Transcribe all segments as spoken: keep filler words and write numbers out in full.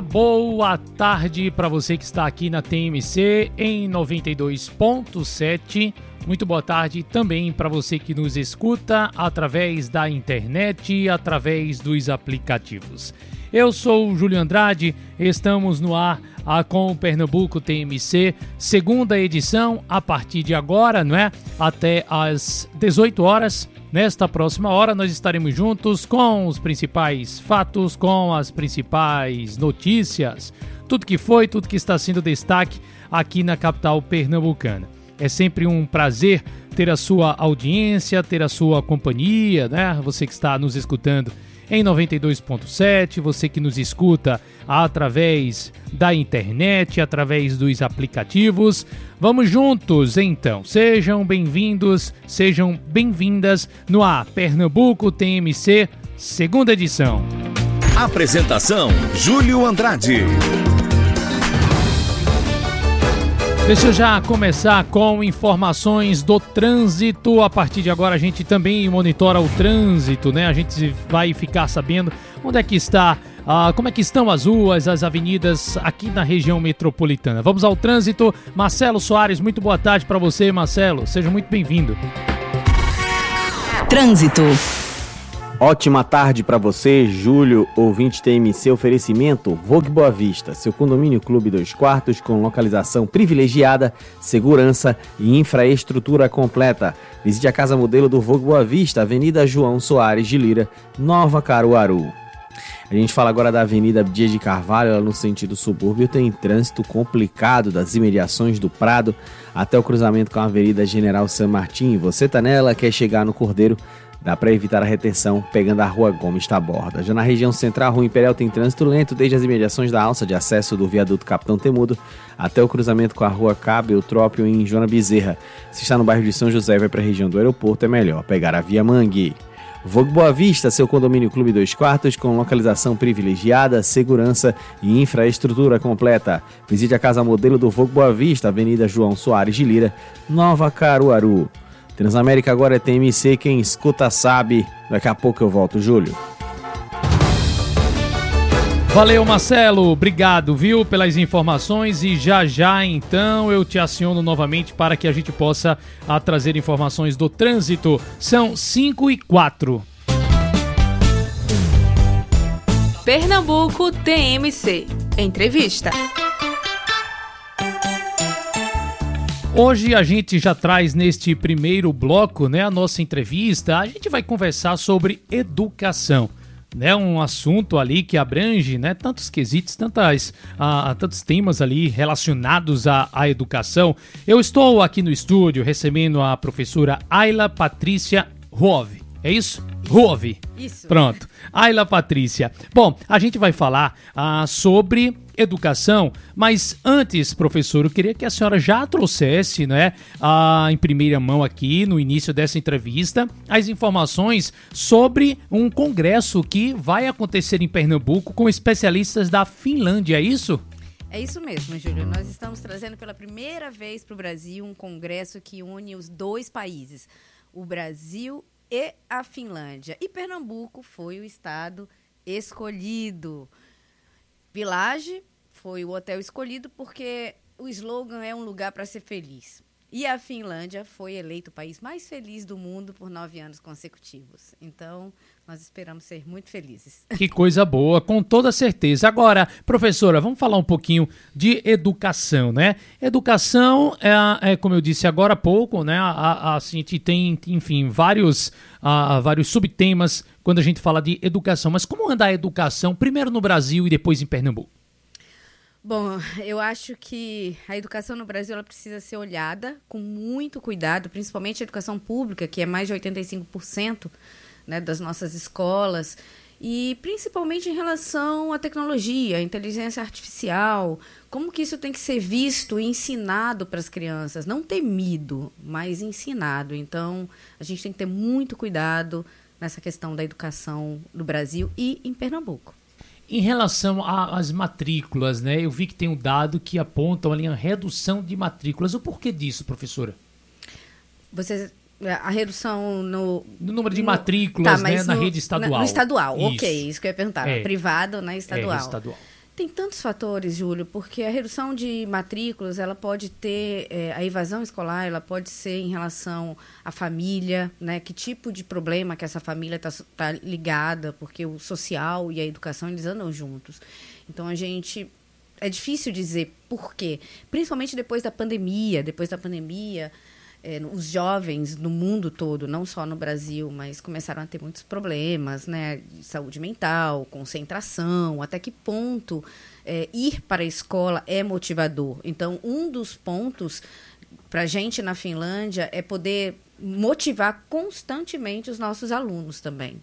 boa tarde para você que está aqui na T M C em noventa e dois ponto sete. Muito boa tarde também para você que nos escuta através da internet, através dos aplicativos. Eu sou o Júlio Andrade, estamos no ar ah, com o Pernambuco T M C, segunda edição, a partir de agora, não é? Até às dezoito horas. Nesta próxima hora nós estaremos juntos com os principais fatos, com as principais notícias, tudo que foi, tudo que está sendo destaque aqui na capital pernambucana. É sempre um prazer ter a sua audiência, ter a sua companhia, né? Você que está nos escutando em noventa e dois ponto sete, você que nos escuta através da internet, através dos aplicativos. Vamos juntos, então. Sejam bem-vindos, sejam bem-vindas no ar Pernambuco T M C, segunda edição. Apresentação, Júlio Andrade. Deixa eu já começar com informações do trânsito. A partir de agora a gente também monitora o trânsito, né? A gente vai ficar sabendo onde é que está, ah, como é que estão as ruas, as avenidas aqui na região metropolitana. Vamos ao trânsito. Marcelo Soares, muito boa tarde para você, Marcelo. Seja muito bem-vindo. Trânsito. Ótima tarde para você, Júlio, ouvinte T M C. Oferecimento Vogue Boa Vista, seu condomínio clube dois quartos com localização privilegiada, segurança e infraestrutura completa. Visite a casa modelo do Vogue Boa Vista, Avenida João Soares de Lira, Nova Caruaru. A gente fala agora da Avenida Dias de Carvalho, ela no sentido subúrbio tem trânsito complicado das imediações do Prado até o cruzamento com a Avenida General San Martín. Você tá nela, quer chegar no Cordeiro? Dá para evitar a retenção pegando a Rua Gomes Taborda. Já na região central, a Rua Imperial tem trânsito lento desde as imediações da alça de acesso do viaduto Capitão Temudo até o cruzamento com a Rua Cabo Eutrópio em Joana Bezerra. Se está no bairro de São José e vai para a região do aeroporto, é melhor pegar a Via Mangue. Vogue Boa Vista, seu condomínio clube dois quartos com localização privilegiada, segurança e infraestrutura completa. Visite a casa modelo do Vogue Boa Vista, Avenida João Soares de Lira, Nova Caruaru. Transamérica agora é T M C, quem escuta sabe. Daqui a pouco eu volto, Júlio. Valeu, Marcelo, obrigado, viu, pelas informações, e já já então eu te aciono novamente para que a gente possa a, trazer informações do trânsito. São cinco e quatro. Pernambuco T M C, entrevista. Hoje a gente já traz neste primeiro bloco, né, a nossa entrevista. A gente vai conversar sobre educação, né, um assunto ali que abrange, né, tantos quesitos, tantas, ah, tantos temas ali relacionados à, à educação. Eu estou aqui no estúdio recebendo a professora Ayla Patrícia Ruove. É isso? Ruove. Isso. Pronto. Ayla Patrícia. Bom, a gente vai falar ah, sobre educação, mas antes, professor, eu queria que a senhora já trouxesse, né, ah, em primeira mão aqui, no início dessa entrevista, as informações sobre um congresso que vai acontecer em Pernambuco com especialistas da Finlândia, é isso? É isso mesmo, Júlio. Nós estamos trazendo pela primeira vez para o Brasil um congresso que une os dois países, o Brasil e a Finlândia. E Pernambuco foi o estado escolhido. Village foi o hotel escolhido porque o slogan é um lugar para ser feliz. E a Finlândia foi eleito o país mais feliz do mundo por nove anos consecutivos. Então, nós esperamos ser muito felizes. Que coisa boa, com toda certeza. Agora, professora, vamos falar um pouquinho de educação, né? Educação, é, é como eu disse agora há pouco, né? A, a, a gente tem, enfim, vários, a, vários subtemas quando a gente fala de educação. Mas como anda a educação, primeiro no Brasil e depois em Pernambuco? Bom, eu acho que a educação no Brasil ela precisa ser olhada com muito cuidado, principalmente a educação pública, que é mais de oitenta e cinco por cento, né, das nossas escolas, e principalmente em relação à tecnologia, à inteligência artificial, como que isso tem que ser visto e ensinado para as crianças, não temido, mas ensinado. Então, a gente tem que ter muito cuidado nessa questão da educação no Brasil e em Pernambuco. Em relação às matrículas, né? Eu vi que tem um dado que apontam ali a redução de matrículas. O porquê disso, professora? Você, a redução no... No número de matrículas, tá, né, na no, rede estadual. Na, no estadual, isso. ok, isso que eu ia perguntar. É. Privado, né, estadual. É, estadual. Tem tantos fatores, Júlio, porque a redução de matrículas, ela pode ter, é, a evasão escolar, ela pode ser em relação à família, né? Que tipo de problema que essa família está tá ligada, porque o social e a educação, eles andam juntos. Então, a gente... É difícil dizer por quê. Principalmente depois da pandemia, depois da pandemia... É, os jovens no mundo todo, não só no Brasil, mas começaram a ter muitos problemas, né, de saúde mental, concentração, até que ponto é, ir para a escola é motivador. Então, um dos pontos para a gente na Finlândia é poder motivar constantemente os nossos alunos também.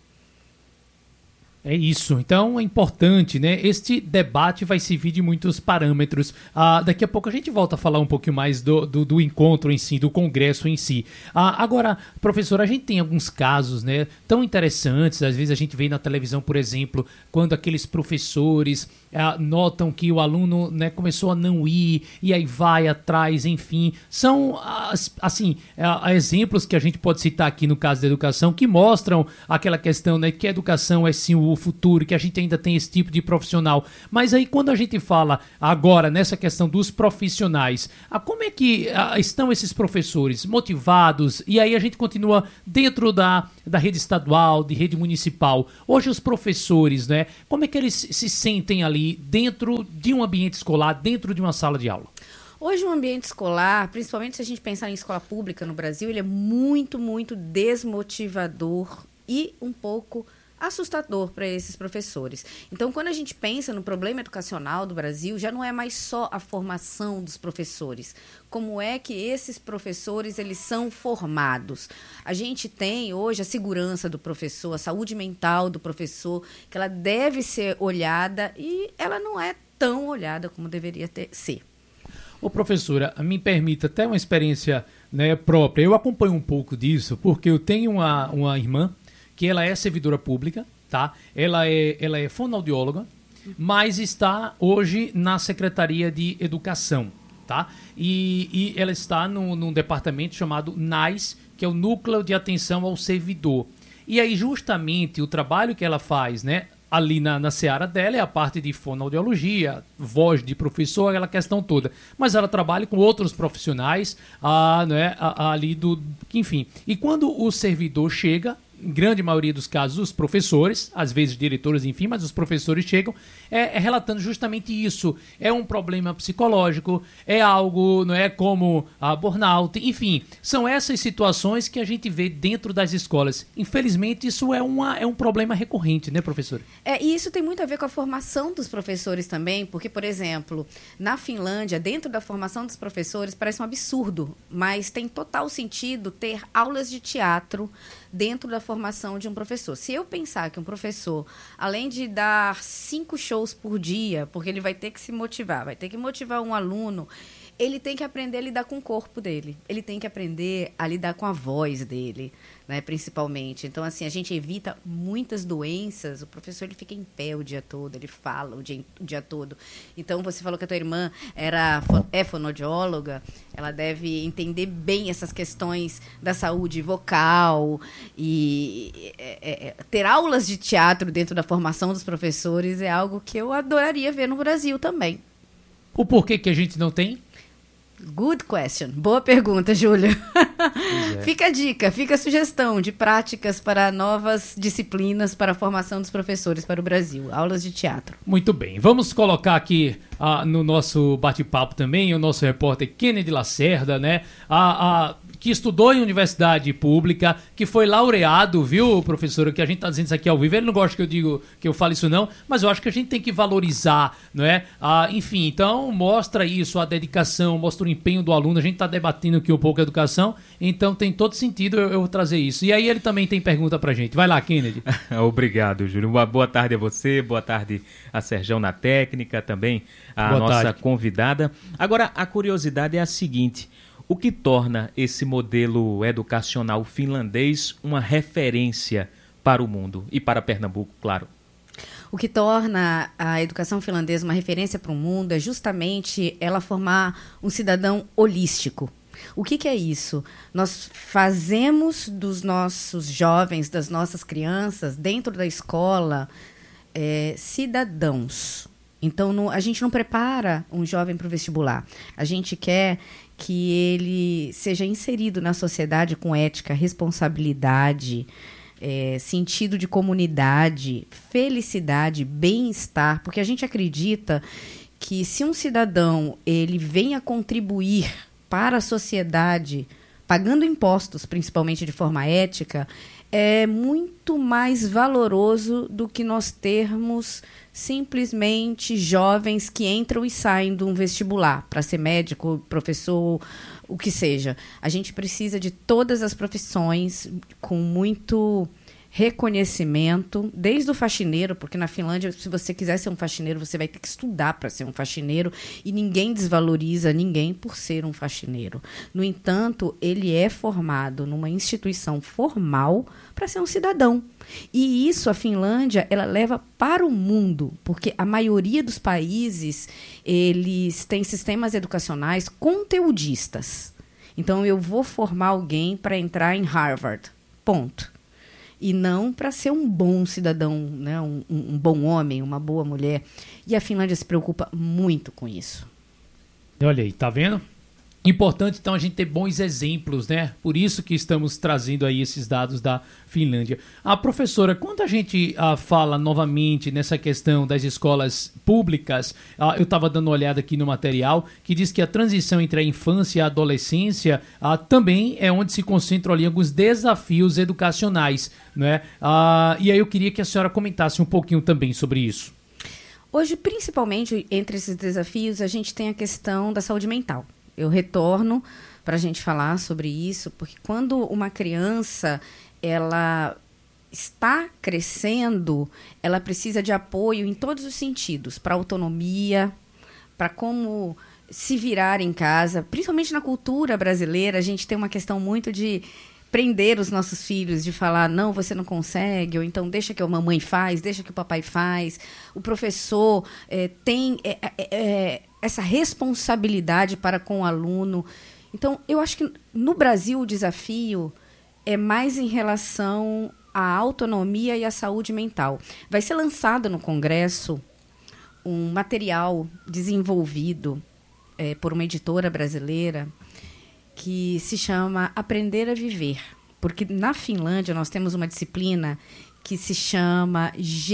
É isso, então é importante, né? Este debate vai servir de muitos parâmetros. Ah, daqui a pouco a gente volta a falar um pouquinho mais do, do, do encontro em si, do congresso em si. Ah, agora, professor, a gente tem alguns casos, né, tão interessantes. Às vezes a gente vê na televisão, por exemplo, quando aqueles professores ah, notam que o aluno, né, começou a não ir e aí vai atrás, enfim. São, assim, ah, exemplos que a gente pode citar aqui no caso da educação que mostram aquela questão, né, que a educação é sim o futuro, que a gente ainda tem esse tipo de profissional. Mas aí quando a gente fala agora nessa questão dos profissionais, ah, como é que ah, estão esses professores motivados? E aí a gente continua dentro da, da rede estadual, de rede municipal. Hoje os professores, né, como é que eles se sentem ali dentro de um ambiente escolar, dentro de uma sala de aula? Hoje o ambiente escolar, principalmente se a gente pensar em escola pública no Brasil, ele é muito, muito desmotivador e um pouco assustador para esses professores. Então, quando a gente pensa no problema educacional do Brasil, já não é mais só a formação dos professores. Como é que esses professores eles são formados? A gente tem hoje a segurança do professor, a saúde mental do professor, que ela deve ser olhada e ela não é tão olhada como deveria ter, ser. Ô, professora, me permita até uma experiência, né, própria. Eu acompanho um pouco disso, porque eu tenho uma, uma irmã que ela é servidora pública, tá? Ela é, ela é fonoaudióloga, mas está hoje na Secretaria de Educação, tá? E, e ela está no, num departamento chamado N A S, que é o Núcleo de Atenção ao Servidor. E aí, justamente, o trabalho que ela faz, né, ali na, na seara dela é a parte de fonoaudiologia, voz de professor, aquela questão toda. Mas ela trabalha com outros profissionais, ah, né, ali do... Enfim, e quando o servidor chega, em grande maioria dos casos, os professores, às vezes diretores, enfim, mas os professores chegam é, é relatando justamente isso. É um problema psicológico, é algo, não é, como a burnout, enfim, são essas situações que a gente vê dentro das escolas. Infelizmente, isso é, uma, é um problema recorrente, né, professor? É, e isso tem muito a ver com a formação dos professores também, porque, por exemplo, na Finlândia, dentro da formação dos professores, parece um absurdo, mas tem total sentido ter aulas de teatro dentro da formação de um professor. Se eu pensar que um professor, além de dar cinco shows por dia, porque ele vai ter que se motivar, vai ter que motivar um aluno, ele tem que aprender a lidar com o corpo dele. Ele tem que aprender a lidar com a voz dele, né, principalmente. Então, assim, a gente evita muitas doenças. O professor, ele fica em pé o dia todo, ele fala o dia, o dia todo. Então, você falou que a tua irmã era, é fonoaudióloga, ela deve entender bem essas questões da saúde vocal e é, é, ter aulas de teatro dentro da formação dos professores é algo que eu adoraria ver no Brasil também. O porquê que a gente não tem? Good question. Boa pergunta, Júlio. É. Fica a dica, fica a sugestão de práticas para novas disciplinas para a formação dos professores para o Brasil. Aulas de teatro. Muito bem. Vamos colocar aqui ah, no nosso bate-papo também o nosso repórter Kennedy Lacerda, né? A, a, que estudou em universidade pública, que foi laureado, viu, professora, que a gente está dizendo isso aqui ao vivo. Ele não gosta que eu digo que eu fale isso não, mas eu acho que a gente tem que valorizar, não é? Ah, enfim, então mostra isso, a dedicação, mostra o empenho do aluno. A gente está debatendo aqui um pouco a educação, então tem todo sentido eu, eu trazer isso. E aí ele também tem pergunta pra gente. Vai lá, Kennedy. Obrigado, Júlio. Uma boa tarde a você, boa tarde a Serjão na técnica, também a boa nossa tarde. Convidada. Agora, a curiosidade é a seguinte: o que torna esse modelo educacional finlandês uma referência para o mundo e para Pernambuco, claro? O que torna a educação finlandesa uma referência para o mundo é justamente ela formar um cidadão holístico. O que, que é isso? Nós fazemos dos nossos jovens, das nossas crianças, dentro da escola, é, cidadãos. Então, não, a gente não prepara um jovem para o vestibular. A gente quer que ele seja inserido na sociedade com ética, responsabilidade, é, sentido de comunidade, felicidade, bem-estar, porque a gente acredita que se um cidadão ele venha contribuir para a sociedade, pagando impostos, principalmente de forma ética, é muito mais valoroso do que nós termos simplesmente jovens que entram e saem de um vestibular para ser médico, professor, o que seja. A gente precisa de todas as profissões com muito reconhecimento, desde o faxineiro, porque na Finlândia, se você quiser ser um faxineiro, você vai ter que estudar para ser um faxineiro, e ninguém desvaloriza ninguém por ser um faxineiro. No entanto, ele é formado numa instituição formal para ser um cidadão. E isso a Finlândia ela leva para o mundo, porque a maioria dos países eles têm sistemas educacionais conteudistas. Então, eu vou formar alguém para entrar em Harvard, ponto. E não para ser um bom cidadão, né? um, um bom homem, uma boa mulher. E a Finlândia se preocupa muito com isso. Olha aí, tá vendo? Importante, então, a gente ter bons exemplos, né? Por isso que estamos trazendo aí esses dados da Finlândia. A professora, quando a gente ah, fala novamente nessa questão das escolas públicas, ah, eu estava dando uma olhada aqui no material, que diz que a transição entre a infância e a adolescência ah, também é onde se concentram ali alguns desafios educacionais, né? Ah, e aí eu queria que a senhora comentasse um pouquinho também sobre isso. Hoje, principalmente, entre esses desafios, a gente tem a questão da saúde mental. Eu retorno para a gente falar sobre isso, porque quando uma criança ela está crescendo, ela precisa de apoio em todos os sentidos, para autonomia, para como se virar em casa. Principalmente na cultura brasileira, a gente tem uma questão muito de prender os nossos filhos, de falar, não, você não consegue, ou então deixa que a mamãe faz, deixa que o papai faz. O professor é, tem é, é, é, essa responsabilidade para com o aluno. Então, eu acho que no Brasil o desafio é mais em relação à autonomia e à saúde mental. Vai ser lançado no Congresso um material desenvolvido é, por uma editora brasileira que se chama Aprender a Viver. Porque na Finlândia nós temos uma disciplina que se chama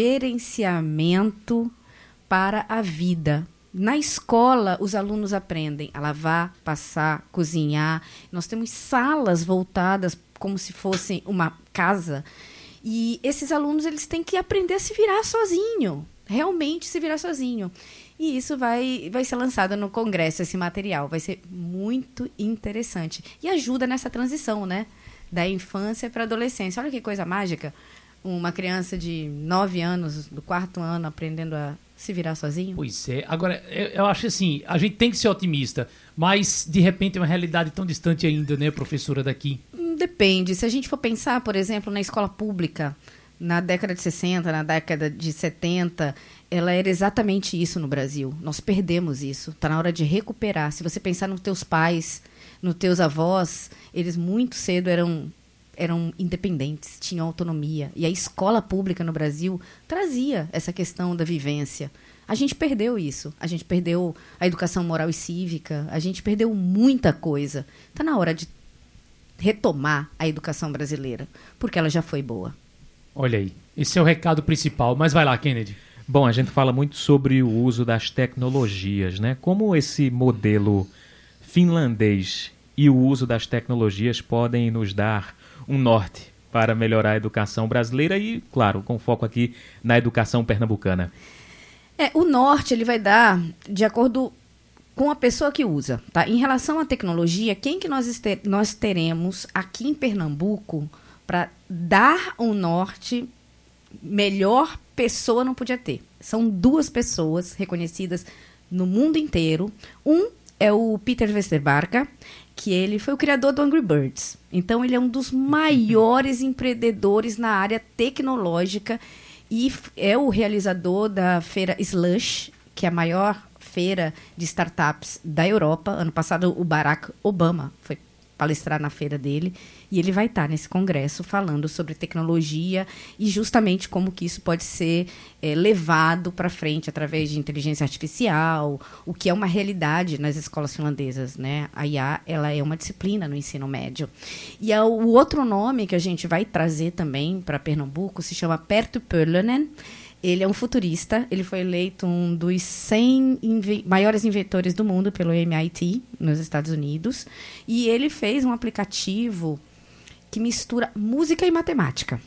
Gerenciamento para a Vida. Na escola, os alunos aprendem a lavar, passar, cozinhar. Nós temos salas voltadas como se fosse uma casa. E esses alunos eles têm que aprender a se virar sozinho, realmente se virar sozinho. E isso vai, vai ser lançado no Congresso, esse material. Vai ser muito interessante. E ajuda nessa transição, né? Da infância para a adolescência. Olha que coisa mágica. Uma criança de nove anos, do quarto ano, aprendendo a se virar sozinho. Pois é. Agora, eu, eu acho assim, a gente tem que ser otimista, mas, de repente, é uma realidade tão distante ainda, né, professora, daqui? Depende. Se a gente for pensar, por exemplo, na escola pública, na década de sessenta, na década de setenta, ela era exatamente isso no Brasil. Nós perdemos isso. Está na hora de recuperar. Se você pensar nos teus pais, nos teus avós, eles muito cedo eram, eram independentes, tinham autonomia. E a escola pública no Brasil trazia essa questão da vivência. A gente perdeu isso. A gente perdeu a educação moral e cívica. A gente perdeu muita coisa. Está na hora de retomar a educação brasileira, porque ela já foi boa. Olha aí, esse é o recado principal. Mas vai lá, Kennedy. Bom, a gente fala muito sobre o uso das tecnologias, né? Como esse modelo finlandês e o uso das tecnologias podem nos dar um norte para melhorar a educação brasileira e, claro, com foco aqui na educação pernambucana. É, o norte ele vai dar de acordo com a pessoa que usa, tá? Em relação à tecnologia, quem que nós, este- nós teremos aqui em Pernambuco para dar um norte melhor pessoa não podia ter. São duas pessoas reconhecidas no mundo inteiro. Um é o Peter Westerbarka, que ele foi o criador do Angry Birds. Então, ele é um dos maiores empreendedores na área tecnológica e f- é o realizador da feira Slush, que é a maior feira de startups da Europa. Ano passado, o Barack Obama foi palestrar na feira dele, e ele vai estar nesse congresso falando sobre tecnologia e justamente como que isso pode ser é, levado para frente através de inteligência artificial, o que é uma realidade nas escolas finlandesas, né? A I A, ela é uma disciplina no ensino médio. E a, o outro nome que a gente vai trazer também para Pernambuco se chama Perttu Pölönen. Ele é um futurista, ele foi eleito um dos cem inve- maiores inventores do mundo pelo M I T, nos Estados Unidos, e ele fez um aplicativo que mistura música e matemática.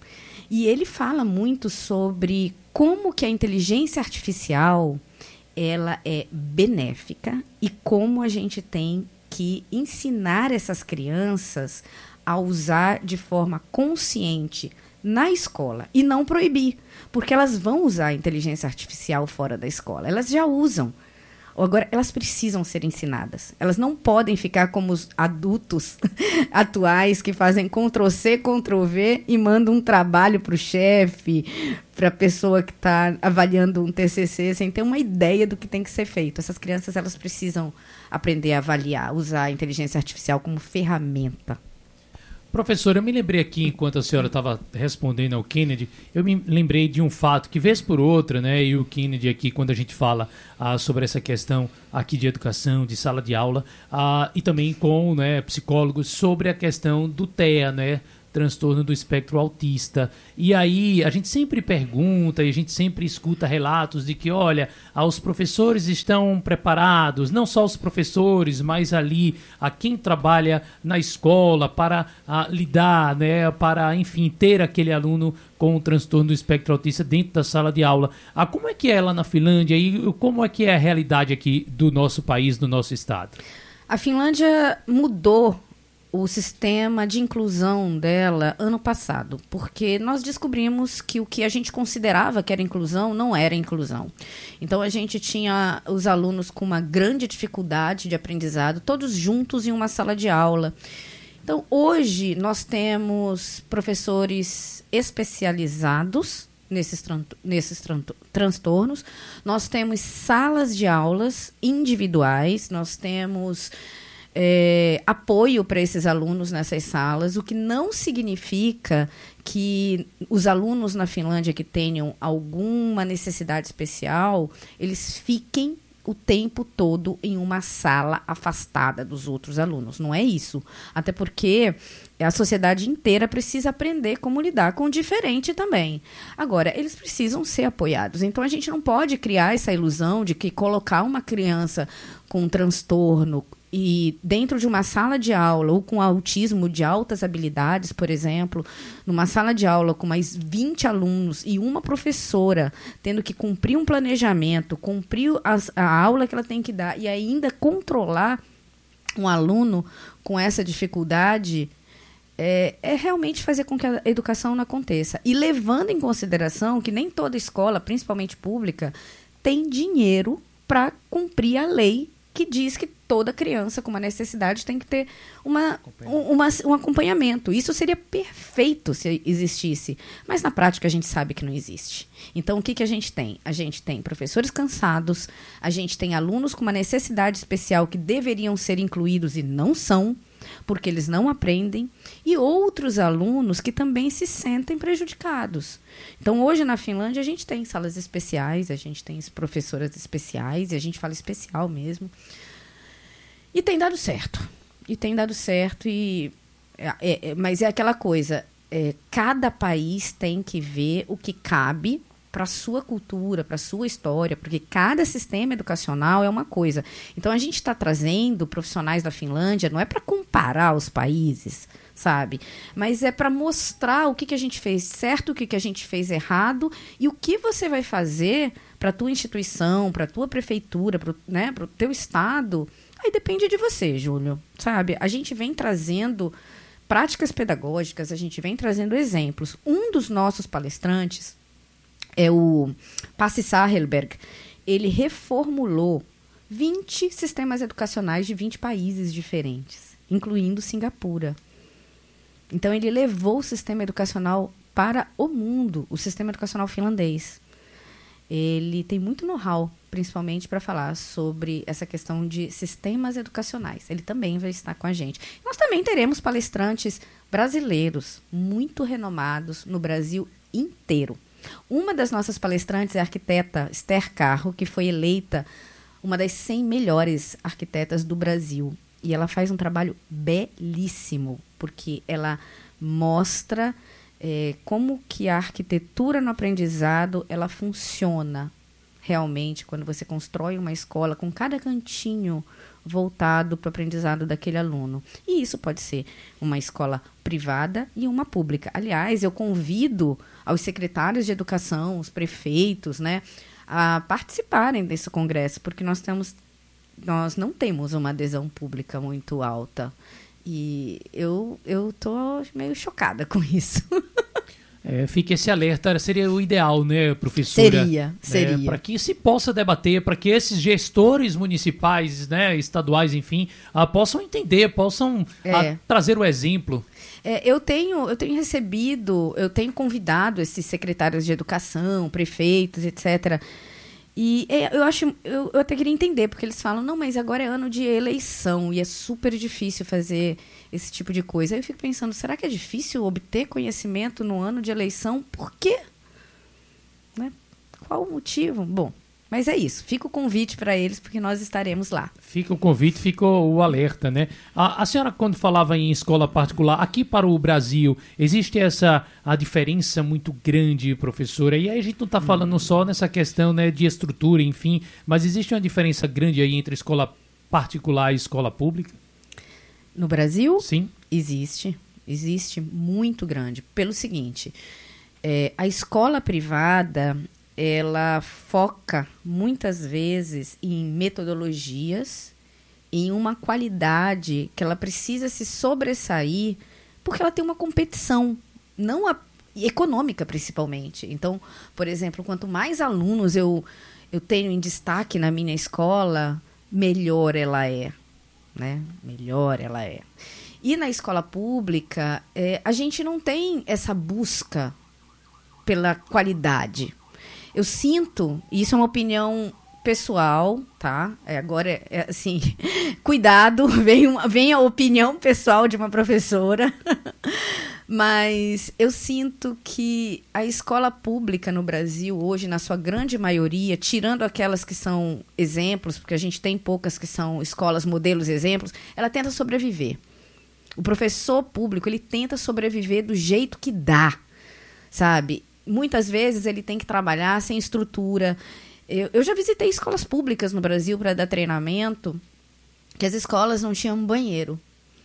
E ele fala muito sobre como que a inteligência artificial ela é benéfica e como a gente tem que ensinar essas crianças a usar de forma consciente na escola e não proibir, porque elas vão usar a inteligência artificial fora da escola. Elas já usam. Agora, elas precisam ser ensinadas. Elas não podem ficar como os adultos atuais que fazem control C, control V e mandam um trabalho para o chefe, para a pessoa que está avaliando um T C C, sem ter uma ideia do que tem que ser feito. Essas crianças elas precisam aprender a avaliar, usar a inteligência artificial como ferramenta. Professora, eu me lembrei aqui, enquanto a senhora estava respondendo ao Kennedy, eu me lembrei de um fato que, vez por outra, né, e o Kennedy aqui, quando a gente fala ah, sobre essa questão aqui de educação, de sala de aula, ah, e também com né, psicólogos, sobre a questão do T E A, né, transtorno do espectro autista. E aí a gente sempre pergunta e a gente sempre escuta relatos de que, olha, os professores estão preparados, não só os professores, mas ali a quem trabalha na escola para a, lidar, né, para, enfim, ter aquele aluno com o transtorno do espectro autista dentro da sala de aula. Ah, como é que é lá na Finlândia e como é que é a realidade aqui do nosso país, do nosso estado? A Finlândia mudou o sistema de inclusão dela ano passado, porque nós descobrimos que o que a gente considerava que era inclusão não era inclusão. Então, a gente tinha os alunos com uma grande dificuldade de aprendizado, todos juntos em uma sala de aula. Então, hoje, nós temos professores especializados nesses, tran- nesses tran- transtornos, nós temos salas de aulas individuais, nós temos É, apoio para esses alunos nessas salas, o que não significa que os alunos na Finlândia que tenham alguma necessidade especial, eles fiquem o tempo todo em uma sala afastada dos outros alunos. Não é isso. Até porque a sociedade inteira precisa aprender como lidar com o diferente também. Agora, eles precisam ser apoiados. Então, a gente não pode criar essa ilusão de que colocar uma criança com um transtorno e dentro de uma sala de aula ou com autismo de altas habilidades, por exemplo, numa sala de aula com mais vinte alunos e uma professora tendo que cumprir um planejamento, cumprir as, a aula que ela tem que dar e ainda controlar um aluno com essa dificuldade, é, é realmente fazer com que a educação não aconteça. E levando em consideração que nem toda escola, principalmente pública, tem dinheiro para cumprir a lei que diz que toda criança com uma necessidade tem que ter uma, um, uma, um acompanhamento. Isso seria perfeito se existisse, mas na prática a gente sabe que não existe. Então, o que, que a gente tem? A gente tem professores cansados, a gente tem alunos com uma necessidade especial que deveriam ser incluídos e não são, porque eles não aprendem, e outros alunos que também se sentem prejudicados. Então, hoje na Finlândia, a gente tem salas especiais, a gente tem professoras especiais, e a gente fala especial mesmo. E tem dado certo. E tem dado certo, e, é, é, mas é aquela coisa, é, cada país tem que ver o que cabe para a sua cultura, para a sua história, porque cada sistema educacional é uma coisa. Então, a gente está trazendo profissionais da Finlândia, não é para comparar os países, sabe? Mas é para mostrar o que, que a gente fez certo, o que, que a gente fez errado e o que você vai fazer para a tua instituição, para a tua prefeitura, para o né, pro teu estado. Aí depende de você, Júlio, sabe? A gente vem trazendo práticas pedagógicas, a gente vem trazendo exemplos. Um dos nossos palestrantes é o Passi Sahelberg. Ele reformulou vinte sistemas educacionais de vinte países diferentes, incluindo Singapura. Então, ele levou o sistema educacional para o mundo, o sistema educacional finlandês. ele tem muito know-how, principalmente para falar sobre essa questão de sistemas educacionais. Ele também vai estar com a gente. Nós também teremos palestrantes brasileiros muito renomados no Brasil inteiro. Uma das nossas palestrantes é a arquiteta Esther Carro, que foi eleita uma das cem melhores arquitetas do Brasil. E ela faz um trabalho belíssimo, porque ela mostra é, como que a arquitetura no aprendizado ela funciona realmente quando você constrói uma escola com cada cantinho voltado para o aprendizado daquele aluno. E isso pode ser uma escola privada e uma pública. Aliás, eu convido aos secretários de educação, os prefeitos, né, a participarem desse congresso, porque nós temos, nós não temos uma adesão pública muito alta. E eu eu tô meio chocada com isso. É, fica esse alerta, seria o ideal, né, professora? Seria, seria. É, para que se possa debater, para que esses gestores municipais, né, estaduais, enfim, ah, possam entender, possam É. ah, trazer o exemplo. É, eu, tenho, eu tenho recebido, eu tenho convidado esses secretários de educação, prefeitos, etcétera. E é, eu acho, eu, eu até queria entender, porque eles falam, não, mas agora é ano de eleição e é super difícil fazer esse tipo de coisa. Aí eu fico pensando, será que é difícil obter conhecimento no ano de eleição? Por quê? Né? Qual o motivo? Bom, mas é isso. Fica o convite para eles, porque nós estaremos lá. Fica o convite, fica o alerta, né? A, a senhora, quando falava em escola particular, aqui para o Brasil, existe essa a diferença muito grande, professora? E aí a gente não está falando só nessa questão, né, de estrutura, enfim, mas existe uma diferença grande aí entre escola particular e escola pública? No Brasil? Sim. Existe. Existe muito grande. Pelo seguinte, é, a escola privada, ela foca muitas vezes em metodologias, em uma qualidade que ela precisa se sobressair, porque ela tem uma competição, não a, econômica principalmente. Então, por exemplo, quanto mais alunos eu, eu tenho em destaque na minha escola, melhor ela é. Né? Melhor ela é. E na escola pública, é, a gente não tem essa busca pela qualidade. Eu sinto, e isso é uma opinião pessoal, tá? É, agora, é, é, assim, cuidado, vem, uma, vem a opinião pessoal de uma professora, mas eu sinto que a escola pública no Brasil hoje, na sua grande maioria, tirando aquelas que são exemplos, porque a gente tem poucas que são escolas modelos exemplos, ela tenta sobreviver. O professor público, ele tenta sobreviver do jeito que dá, sabe? Muitas vezes ele tem que trabalhar sem estrutura. Eu, eu já visitei escolas públicas no Brasil para dar treinamento, que as escolas não tinham um banheiro.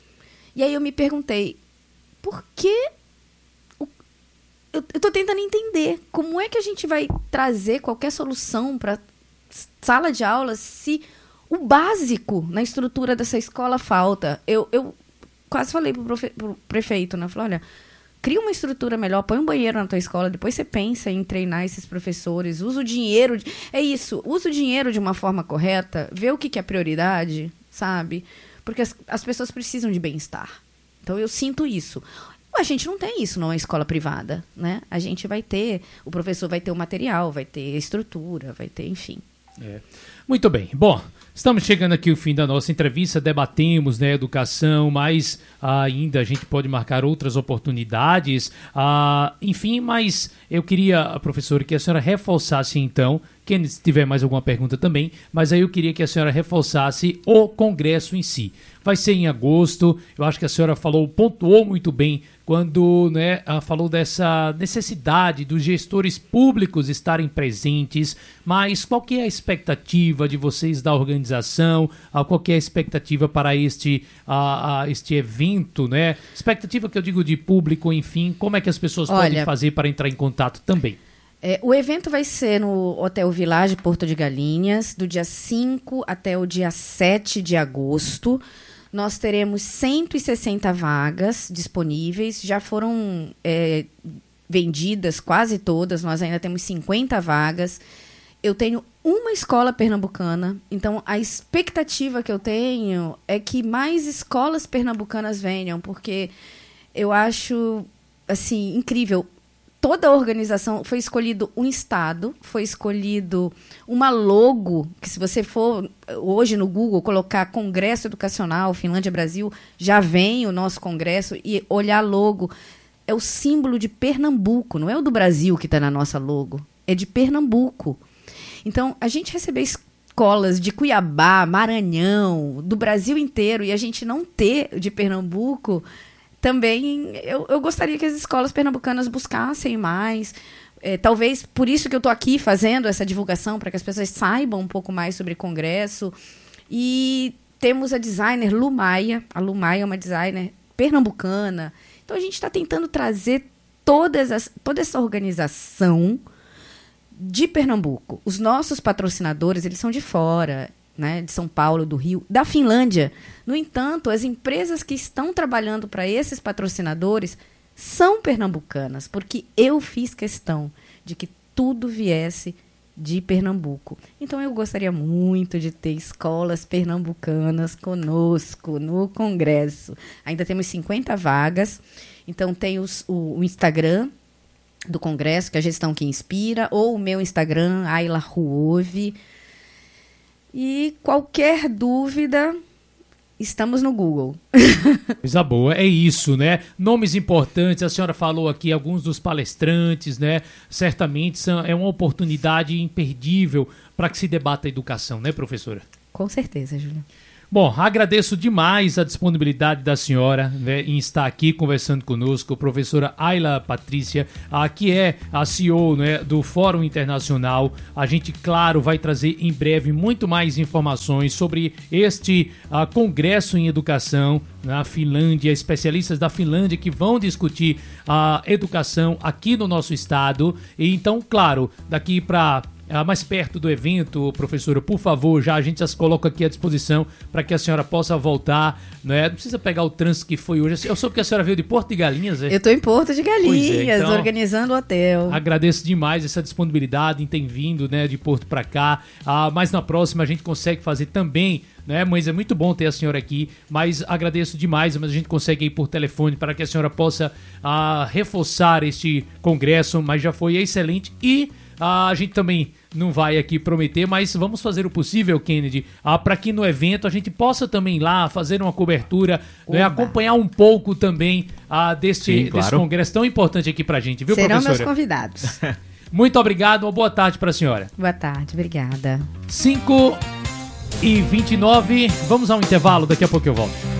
E aí eu me perguntei, por que... O, eu estou tentando entender como é que a gente vai trazer qualquer solução para sala de aula se o básico na estrutura dessa escola falta. Eu, eu quase falei para o prefeito, né? Falei, olha... Cria uma estrutura melhor, põe um banheiro na tua escola, depois você pensa em treinar esses professores, usa o dinheiro... De, é isso, usa o dinheiro de uma forma correta, vê o que, que é prioridade, sabe? Porque as, as pessoas precisam de bem-estar. Então, eu sinto isso. A gente não tem isso numa escola privada, né? A gente vai ter... O professor vai ter o material, vai ter a estrutura, vai ter, enfim. É. Muito bem. Bom, estamos chegando aqui ao fim da nossa entrevista, debatemos, né, educação, mas ah, ainda a gente pode marcar outras oportunidades, ah, enfim, mas eu queria, professora, que a senhora reforçasse então, quem tiver mais alguma pergunta também, mas aí eu queria que a senhora reforçasse o congresso em si. Vai ser em agosto, eu acho que a senhora falou, pontuou muito bem quando, né, falou dessa necessidade dos gestores públicos estarem presentes, mas qual que é a expectativa de vocês da organização, qual que é a expectativa para este, a, a, este evento, né? Expectativa que eu digo de público, enfim, como é que as pessoas Olha, podem fazer para entrar em contato também? É, o evento vai ser no Hotel Village Porto de Galinhas, do dia cinco até o dia sete de agosto. Nós teremos cento e sessenta vagas disponíveis, já foram é, vendidas quase todas, nós ainda temos cinquenta vagas. Eu tenho uma escola pernambucana, então a expectativa que eu tenho é que mais escolas pernambucanas venham, porque eu acho assim, incrível. toda a organização, foi escolhido um estado, foi escolhido uma logo, que se você for hoje no Google colocar Congresso Educacional Finlândia Brasil, já vem o nosso congresso, e olhar logo, é o símbolo de Pernambuco, não é o do Brasil que está na nossa logo, é de Pernambuco. Então, a gente receber escolas de Cuiabá, Maranhão, do Brasil inteiro, e a gente não ter de Pernambuco... Também eu, eu gostaria que as escolas pernambucanas buscassem mais. É, talvez por isso que eu estou aqui fazendo essa divulgação, para que as pessoas saibam um pouco mais sobre o congresso. E temos a designer Lu Maia. A Lu Maia é uma designer pernambucana. Então a gente está tentando trazer todas as, toda essa organização de Pernambuco. Os nossos patrocinadores, eles são de fora, né, de São Paulo, do Rio, da Finlândia. No entanto, as empresas que estão trabalhando para esses patrocinadores são pernambucanas, porque eu fiz questão de que tudo viesse de Pernambuco. Então, eu gostaria muito de ter escolas pernambucanas conosco no Congresso. Ainda temos cinquenta vagas. Então, tem os, o, o Instagram do Congresso, que é a Gestão que Inspira, ou o meu Instagram, Ayla Ruove. E qualquer dúvida, estamos no Google. Coisa boa, é isso, né? Nomes importantes, a senhora falou aqui alguns dos palestrantes, né? Certamente são, é uma oportunidade imperdível para que se debata a educação, né, professora? Com certeza, Júlia. Bom, agradeço demais a disponibilidade da senhora, né, em estar aqui conversando conosco, a professora Ayla Patrícia, a, que é a C E O, né, do Fórum Internacional. A gente, claro, vai trazer em breve muito mais informações sobre este a, congresso em educação na Finlândia, especialistas da Finlândia que vão discutir a educação aqui no nosso estado. E então, claro, daqui para... Ah, mais perto do evento, professora, por favor, já a gente já se coloca aqui à disposição para que a senhora possa voltar, né? Não precisa pegar o trânsito que foi hoje. Eu soube que a senhora veio de Porto de Galinhas, é? Eu estou em Porto de Galinhas, é, então, organizando o hotel. Agradeço demais essa disponibilidade em ter vindo, né, de Porto para cá. Ah, mas na próxima a gente consegue fazer também, né? Mas é muito bom ter a senhora aqui, mas agradeço demais, mas a gente consegue ir por telefone para que a senhora possa ah, reforçar este congresso, mas já foi excelente. E ah, a gente também não vai aqui prometer, mas vamos fazer o possível, Kennedy, ah, para que no evento a gente possa também ir lá fazer uma cobertura, né, acompanhar um pouco também ah, deste, Sim, claro. desse congresso tão importante aqui para a gente, viu, Serão professora? Serão meus convidados. Muito obrigado, uma boa tarde para a senhora. Boa tarde, obrigada. cinco e vinte e nove, vamos ao intervalo, daqui a pouco eu volto.